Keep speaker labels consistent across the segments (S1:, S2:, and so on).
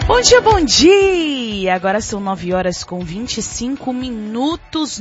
S1: Bom dia! Agora são 9 horas com 25 minutos,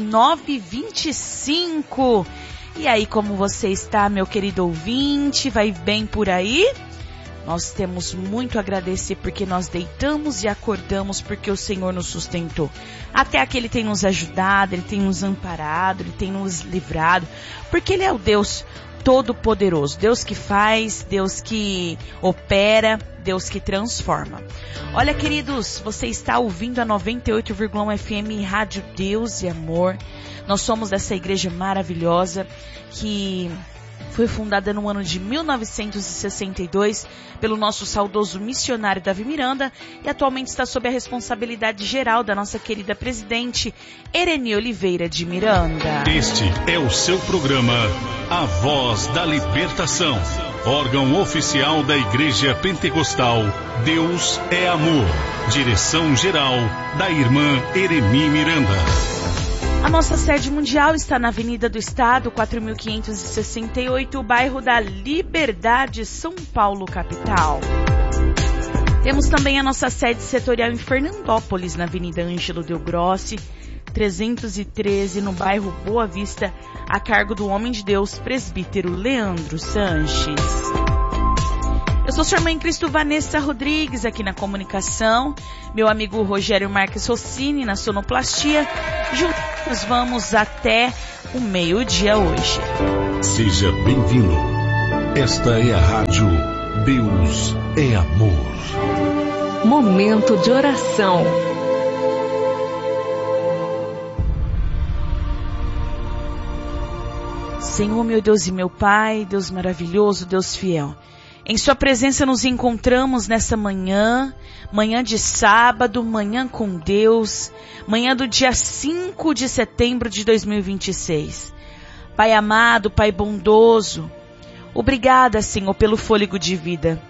S1: 9h25. E aí, como você está, meu querido ouvinte? Vai bem por aí? Nós temos muito a agradecer porque nós deitamos e acordamos porque o Senhor nos sustentou. Até aqui Ele tem nos ajudado, Ele tem nos amparado, Ele tem nos livrado, porque Ele é o Deus Todo-Poderoso, Deus que faz, Deus que opera, Deus que transforma. Olha, queridos, você está ouvindo a 98,1 FM Rádio Deus e Amor. Nós somos dessa igreja maravilhosa que foi fundada no ano de 1962 pelo nosso saudoso missionário Davi Miranda e atualmente está sob a responsabilidade geral da nossa querida presidente Ereni Oliveira de Miranda.
S2: Este é o seu programa A Voz da Libertação, órgão oficial da Igreja Pentecostal Deus é Amor, direção geral da irmã Ereni Miranda.
S1: A nossa sede mundial está na Avenida do Estado, 4.568, bairro da Liberdade, São Paulo, capital. Temos também a nossa sede setorial em Fernandópolis, na Avenida Ângelo Del Grossi, 313, no bairro Boa Vista, a cargo do homem de Deus, presbítero Leandro Sanches. Eu sou sua irmã em Cristo, Vanessa Rodrigues, aqui na comunicação. Meu amigo Rogério Marques Rossini, na sonoplastia. Juntos vamos até o meio-dia hoje.
S2: Seja bem-vindo. Esta é a Rádio Deus é Amor.
S3: Momento de oração.
S1: Senhor, meu Deus e meu Pai, Deus maravilhoso, Deus fiel. Em sua presença nos encontramos nessa manhã, manhã de sábado, manhã com Deus, manhã do dia 5 de setembro de 2026. Pai amado, Pai bondoso, obrigada, Senhor, pelo fôlego de vida.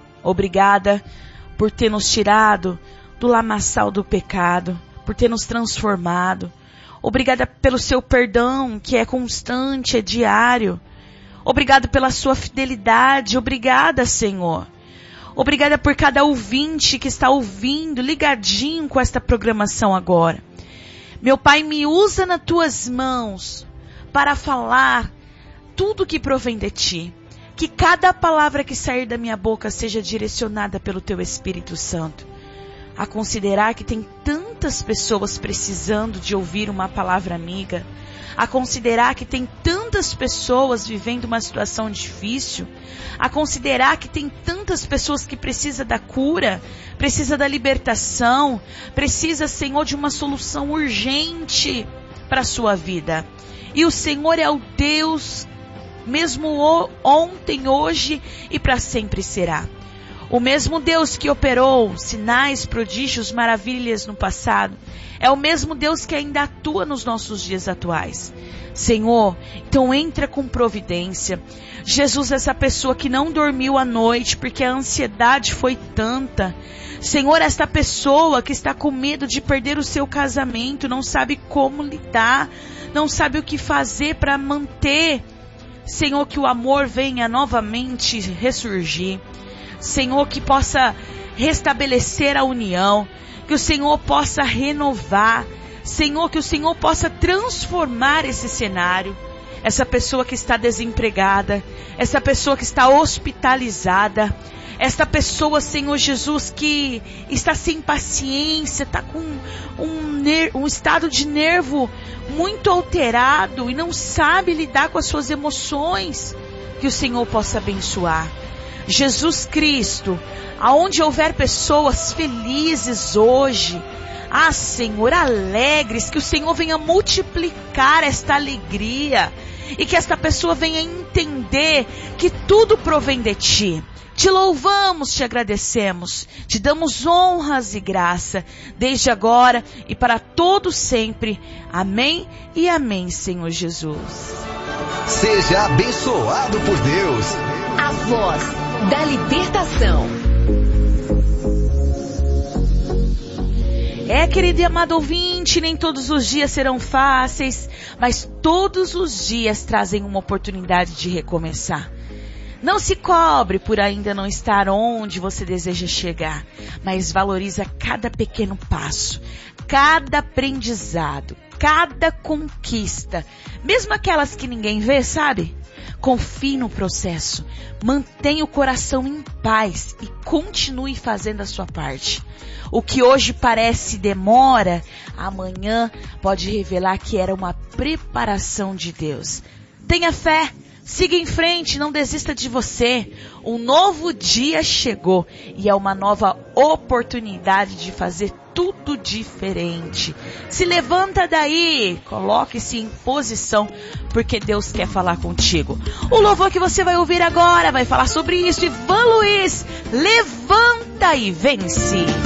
S1: Obrigada por ter nos tirado do lamaçal do pecado, por ter nos transformado. Obrigada pelo seu perdão, que é constante, é diário. Obrigado pela sua fidelidade. Obrigada, Senhor. Obrigada por cada ouvinte que está ouvindo, ligadinho com esta programação agora. Meu Pai, me usa nas tuas mãos para falar tudo que provém de ti. Que cada palavra que sair da minha boca seja direcionada pelo teu Espírito Santo. A considerar que tem tantas pessoas precisando de ouvir uma palavra amiga. A considerar que tem tantas pessoas vivendo uma situação difícil. A considerar que tem tantas pessoas que precisam da cura, precisa da libertação, precisa, Senhor, de uma solução urgente para a sua vida. E o Senhor é o Deus, mesmo ontem, hoje e para sempre será. O mesmo Deus que operou sinais, prodígios, maravilhas no passado, é o mesmo Deus que ainda atua nos nossos dias atuais. Senhor, então entra com providência. Jesus, essa pessoa que não dormiu à noite porque a ansiedade foi tanta. Senhor, esta pessoa que está com medo de perder o seu casamento, não sabe como lidar, não sabe o que fazer para manter. Senhor, que o amor venha novamente ressurgir. Senhor, que possa restabelecer a união, que o Senhor possa renovar, Senhor, que o Senhor possa transformar esse cenário, essa pessoa que está desempregada, essa pessoa que está hospitalizada, esta pessoa, Senhor Jesus, que está sem paciência, está com um estado de nervo muito alterado e não sabe lidar com as suas emoções, que o Senhor possa abençoar. Jesus Cristo, aonde houver pessoas felizes hoje, Senhor, alegres, que o Senhor venha multiplicar esta alegria e que esta pessoa venha entender que tudo provém de Ti. Te louvamos, te agradecemos, te damos honras e graça, desde agora e para todo sempre. Amém e amém, Senhor Jesus.
S4: Seja abençoado por Deus.
S3: A voz da libertação.
S1: Querido e amado ouvinte, nem todos os dias serão fáceis, mas todos os dias trazem uma oportunidade de recomeçar. Não se cobre por ainda não estar onde você deseja chegar, mas valoriza cada pequeno passo, cada aprendizado, cada conquista, mesmo aquelas que ninguém vê, sabe? Confie no processo, mantenha o coração em paz e continue fazendo a sua parte. O que hoje parece demora, amanhã pode revelar que era uma preparação de Deus. Tenha fé, siga em frente, não desista de você. Um novo dia chegou e é uma nova oportunidade de fazer tudo diferente. Se levanta daí, coloque-se em posição, porque Deus quer falar contigo. O louvor que você vai ouvir agora vai falar sobre isso. Ivan Luiz, levanta e vence.